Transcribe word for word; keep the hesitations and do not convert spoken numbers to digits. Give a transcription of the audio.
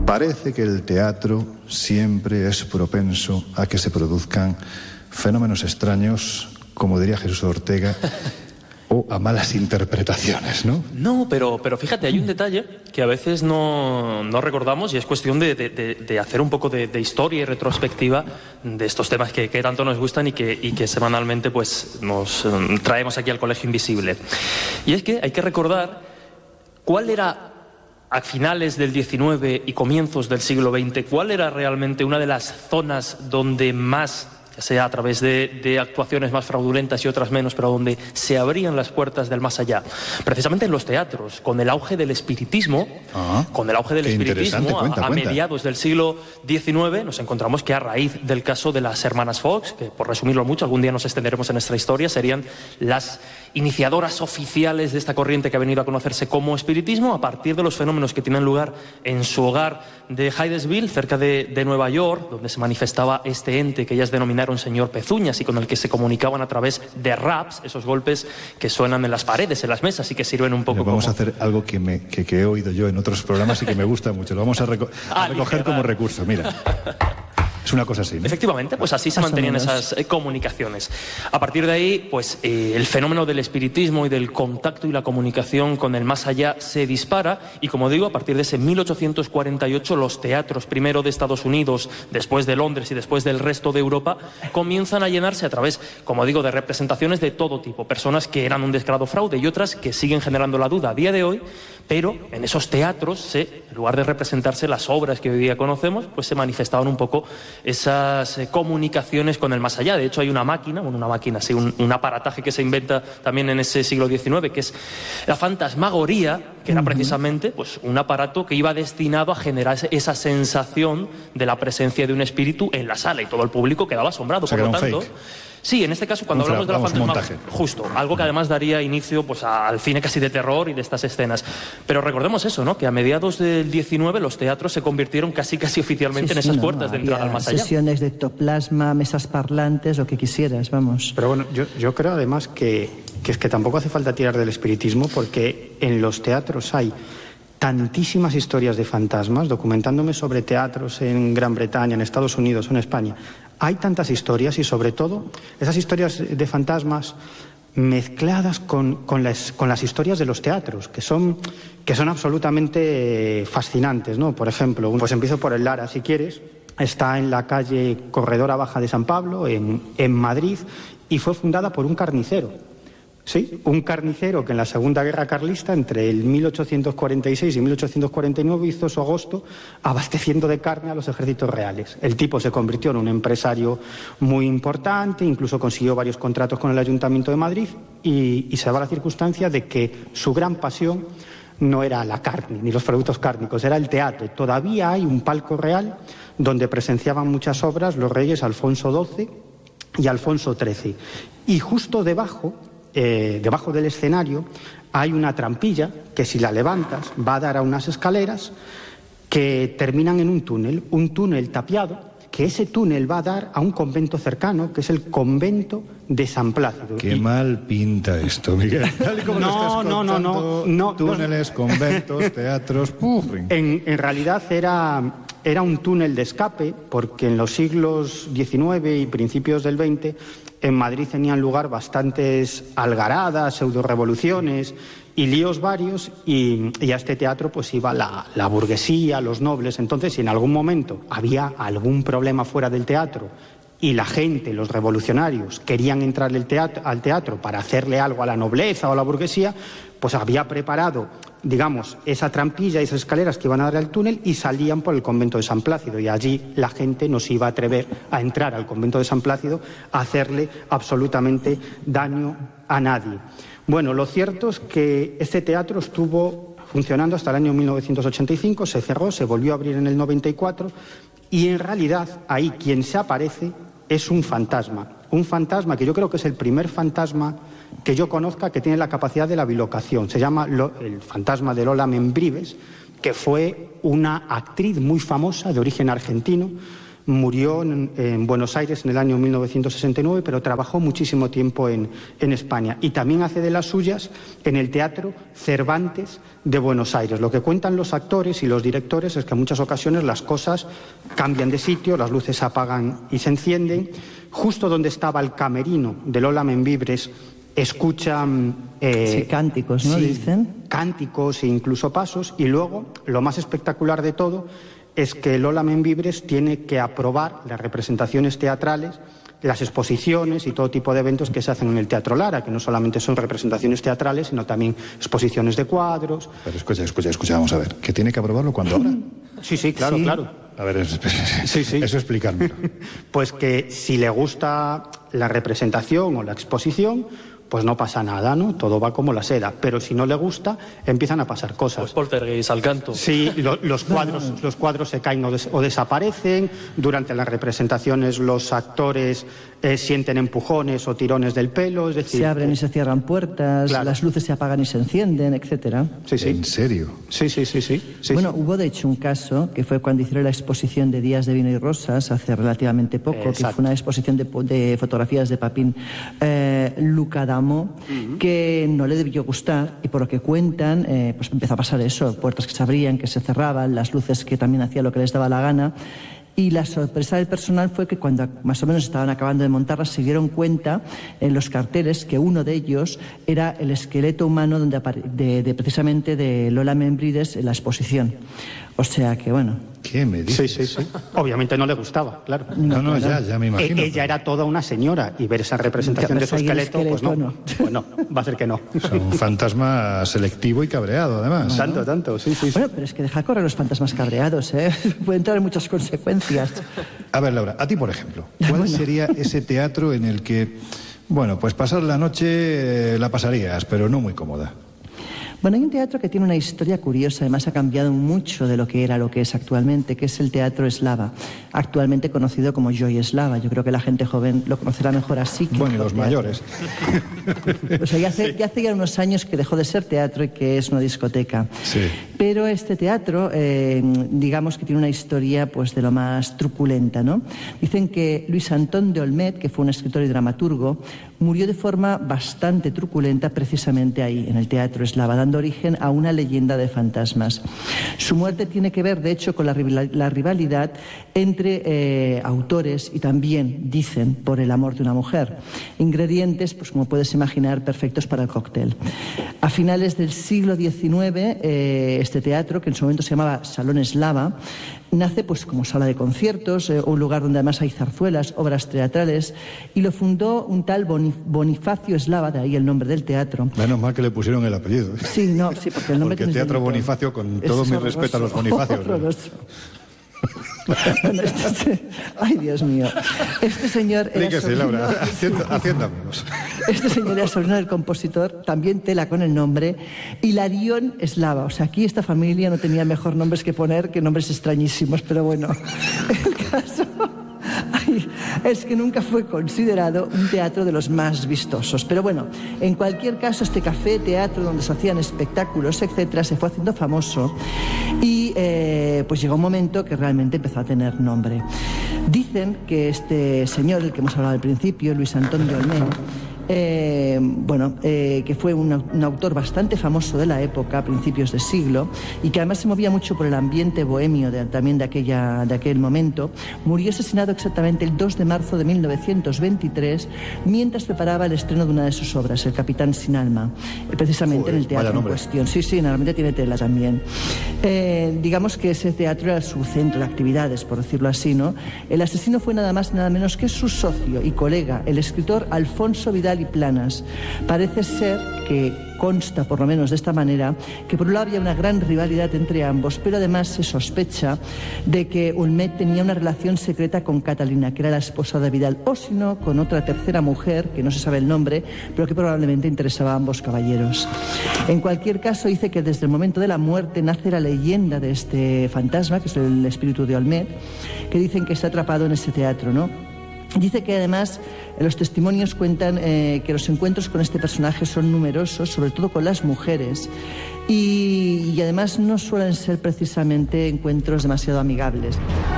Parece que el teatro siempre es propenso a que se produzcan fenómenos extraños, como diría Jesús Ortega, o a malas interpretaciones, ¿no? No, pero, pero fíjate, hay un detalle que a veces no, no recordamos y es cuestión de, de, de, de hacer un poco de, de historia y retrospectiva de estos temas que, que tanto nos gustan y que, y que semanalmente pues, nos um, traemos aquí al Colegio Invisible. Y es que hay que recordar cuál era, a finales del diecinueve y comienzos del siglo veinte, cuál era realmente una de las zonas donde más, ya sea a través de, de actuaciones más fraudulentas y otras menos, pero donde se abrían las puertas del más allá. Precisamente en los teatros, con el auge del espiritismo, ah, con el auge del espiritismo cuenta, a, a cuenta. mediados del siglo diecinueve, nos encontramos que a raíz del caso de las hermanas Fox, que por resumirlo mucho, algún día nos extenderemos en nuestra historia, serían las iniciadoras oficiales de esta corriente que ha venido a conocerse como espiritismo, a partir de los fenómenos que tienen lugar en su hogar de Hydesville, cerca de, de Nueva York, donde se manifestaba este ente que ellas denominaron señor Pezuñas y con el que se comunicaban a través de raps, esos golpes que suenan en las paredes, en las mesas y que sirven un poco Pero vamos como... a hacer algo que, me, que, que he oído yo en otros programas y que me gusta mucho. Lo vamos a, reco a recoger como recurso, mira. Es una cosa así, ¿no? Efectivamente, pues así se Más mantenían esas eh, comunicaciones. A partir de ahí, pues eh, el fenómeno del espiritismo y del contacto y la comunicación con el más allá se dispara y, como digo, a partir de ese mil ochocientos cuarenta y ocho los teatros, primero de Estados Unidos, después de Londres y después del resto de Europa, comienzan a llenarse a través, como digo, de representaciones de todo tipo, personas que eran un descarado fraude y otras que siguen generando la duda a día de hoy, pero en esos teatros, se, en lugar de representarse las obras que hoy día conocemos, pues se manifestaban un poco esas eh, comunicaciones con el más allá. De hecho, hay una máquina, bueno, una máquina, sí, un, un aparataje que se inventa también en ese siglo diecinueve, que es la fantasmagoría, que era precisamente pues, un aparato que iba destinado a generar esa sensación de la presencia de un espíritu en la sala y todo el público quedaba asombrado. O sea, Por lo que era un tanto, fake. sí, en este caso, cuando Un hablamos de la vamos, fantasmagoría, montaje. justo, algo que además daría inicio pues, al cine casi de terror y de estas escenas. Pero recordemos eso, ¿no? Que a mediados del diecinueve los teatros se convirtieron casi casi oficialmente Sí, en sí, esas no, puertas de entrada había al más allá. sesiones de ectoplasma, mesas parlantes, lo que quisieras, vamos. Pero bueno, yo, yo creo además que, que es que tampoco hace falta tirar del espiritismo, porque en los teatros hay tantísimas historias de fantasmas, documentándome sobre teatros en Gran Bretaña, en Estados Unidos o en España. Hay tantas historias y sobre todo esas historias de fantasmas mezcladas con, con, las, con las historias de los teatros, que son, que son absolutamente fascinantes, ¿no? Por ejemplo, pues empiezo por el Lara, si quieres. Está en la calle Corredora Baja de San Pablo, en, en Madrid, y fue fundada por un carnicero. Sí, un carnicero que en la Segunda Guerra Carlista, entre el mil ochocientos cuarenta y seis y mil ochocientos cuarenta y nueve, hizo su agosto abasteciendo de carne a los ejércitos reales. El tipo se convirtió en un empresario muy importante, incluso consiguió varios contratos con el Ayuntamiento de Madrid y, y se daba la circunstancia de que su gran pasión no era la carne ni los productos cárnicos, era el teatro. Todavía hay un palco real donde presenciaban muchas obras los reyes Alfonso doce y Alfonso trece. Y justo debajo... Eh, debajo del escenario hay una trampilla que si la levantas va a dar a unas escaleras que terminan en un túnel, un túnel tapiado, que ese túnel va a dar a un convento cercano, que es el convento de San Plácido. Qué y... mal pinta esto, Miguel. Tal y como no, lo estás no, no, no, no, túneles, no. Conventos, teatros... Puf. En, en realidad era, era un túnel de escape, porque en los siglos diecinueve y principios del veinte... en Madrid tenían lugar bastantes algaradas, pseudo-revoluciones y líos varios, y, y a este teatro pues iba la, la burguesía, los nobles. Entonces, si en algún momento había algún problema fuera del teatro y la gente, los revolucionarios, querían entrar al teatro, al teatro para hacerle algo a la nobleza o a la burguesía, pues había preparado, digamos, esa trampilla y esas escaleras que iban a dar al túnel y salían por el convento de San Plácido. Y allí la gente no se iba a atrever a entrar al convento de San Plácido a hacerle absolutamente daño a nadie. Bueno, lo cierto es que este teatro estuvo funcionando hasta el año mil novecientos ochenta y cinco, se cerró, se volvió a abrir en el noventa y cuatro y en realidad ahí quien se aparece es un fantasma. Un fantasma que yo creo que es el primer fantasma que yo conozca que tiene la capacidad de la bilocación. Se llama lo, el fantasma de Lola Membrives, que fue una actriz muy famosa de origen argentino, Murió en, en Buenos Aires en el año mil novecientos sesenta y nueve, pero trabajó muchísimo tiempo en, en España. Y también hace de las suyas en el Teatro Cervantes de Buenos Aires. Lo que cuentan los actores y los directores es que en muchas ocasiones las cosas cambian de sitio, las luces se apagan y se encienden. Justo donde estaba el camerino de Lola Membrives escuchan... Eh, sí, cánticos, ¿no? Sí, dicen. Cánticos e incluso pasos. Y luego, lo más espectacular de todo es que Lola Membrives tiene que aprobar las representaciones teatrales, las exposiciones y todo tipo de eventos que se hacen en el Teatro Lara, que no solamente son representaciones teatrales, sino también exposiciones de cuadros. Pero escucha, escucha, escucha, vamos a ver. ¿Que tiene que aprobarlo cuando abra? Sí, sí, claro, sí. claro. A ver, es, es, sí, sí. eso explicármelo. Pues que si le gusta la representación o la exposición, pues no pasa nada, ¿no? Todo va como la seda. Pero si no le gusta, empiezan a pasar cosas. Pues poltergeist al canto. Sí, lo, los, cuadros, los cuadros se caen o, des, o desaparecen. Durante las representaciones los actores eh, sienten empujones o tirones del pelo. Es decir, se abren y se cierran puertas, claro. Las luces se apagan y se encienden, etcétera. Sí, sí. ¿En serio? Sí, sí, sí, sí. sí bueno, sí. Hubo de hecho un caso que fue cuando hicieron la exposición de Días de Vino y Rosas hace relativamente poco, Exacto. que fue una exposición de, de fotografías de Papín eh, Luca D'Amo, uh-huh. que no le debió gustar y por lo que cuentan, eh, pues empezó a pasar eso, puertas que se abrían, que se cerraban, las luces que también hacían lo que les daba la gana. Y la sorpresa del personal fue que cuando más o menos estaban acabando de montarlas se dieron cuenta en los carteles que uno de ellos era el esqueleto humano donde de, de precisamente de Lola Membrives en la exposición. O sea que bueno. ¿Qué me dices? Sí, sí, sí. Obviamente no le gustaba, claro. No, no, ya, ya me imagino. E- ella pero... era toda una señora y ver esa representación de su esqueleto, esqueleto, pues no, no. Pues no, va a ser que no. O sea, un fantasma selectivo y cabreado, además. ¿No? Tanto, tanto, sí, sí. Bueno, pero es que deja correr los fantasmas cabreados, ¿eh? Pueden traer muchas consecuencias. A ver, Laura, a ti, por ejemplo, ¿cuál bueno. sería ese teatro en el que, bueno, pues pasar la noche eh, la pasarías, pero no muy cómoda? Bueno, hay un teatro que tiene una historia curiosa, además ha cambiado mucho de lo que era lo que es actualmente, que es el Teatro Eslava, actualmente conocido como Joy Eslava. Yo creo que la gente joven lo conocerá mejor así. Que bueno, y los teatro. mayores. O sea, ya hace, sí. ya hace ya unos años que dejó de ser teatro y que es una discoteca. Sí. Pero este teatro, eh, digamos que tiene una historia pues de lo más truculenta, ¿no? Dicen que Luis Antón de Olmet, que fue un escritor y dramaturgo, murió de forma bastante truculenta precisamente ahí, en el Teatro Eslava, dando origen a una leyenda de fantasmas. Su muerte tiene que ver, de hecho, con la, la rivalidad entre eh, autores y también, dicen, por el amor de una mujer. Ingredientes, pues como puedes imaginar, perfectos para el cóctel. A finales del siglo diecinueve, eh, este teatro, que en su momento se llamaba Salón Eslava, nace pues como sala de conciertos, eh, un lugar donde además hay zarzuelas, obras teatrales, y lo fundó un tal Bonifacio Eslava, de ahí el nombre del teatro. Menos mal que le pusieron el apellido. Sí, no, sí, porque el nombre porque el Teatro Bonifacio, con todo es mi horroroso, respeto a los Bonifacios. Bueno, este, ay, Dios mío. Este señor era Dígase, sobrino, Laura, haciendo, haciendo amigos. Este señor era sobrino del compositor, también tela con el nombre, Hilarión Eslava. O sea, aquí esta familia no tenía mejor nombres que poner que nombres extrañísimos, pero bueno, el caso... Ay, es que nunca fue considerado un teatro de los más vistosos. Pero bueno, en cualquier caso, este café, teatro donde se hacían espectáculos, etcétera, se fue haciendo famoso y eh, pues llegó un momento que realmente empezó a tener nombre. Dicen que este señor, el que hemos hablado al principio, Luis Antón de Olmet, Eh, bueno, eh, que fue un, un autor bastante famoso de la época, a principios de siglo, y que además se movía mucho por el ambiente bohemio de, también de, aquella, de aquel momento, murió asesinado exactamente el dos de marzo de mil novecientos veintitrés, mientras preparaba el estreno de una de sus obras, El Capitán sin alma, precisamente Joder, en el teatro en cuestión. Sí, sí, normalmente tiene tela también. Eh, digamos que ese teatro era su centro de actividades, por decirlo así, ¿no? El asesino fue nada más y nada menos que su socio y colega, el escritor Alfonso Vidal y Planas. Parece ser que consta, por lo menos de esta manera, que por un lado había una gran rivalidad entre ambos, pero además se sospecha de que Olmet tenía una relación secreta con Catalina, que era la esposa de Vidal, o si no, con otra tercera mujer, que no se sabe el nombre, pero que probablemente interesaba a ambos caballeros. En cualquier caso, dice que desde el momento de la muerte nace la leyenda de este fantasma, que es el espíritu de Olmet, que dicen que está atrapado en ese teatro, ¿no? Dice que además los testimonios cuentan eh, que los encuentros con este personaje son numerosos, sobre todo con las mujeres, y, y además no suelen ser precisamente encuentros demasiado amigables.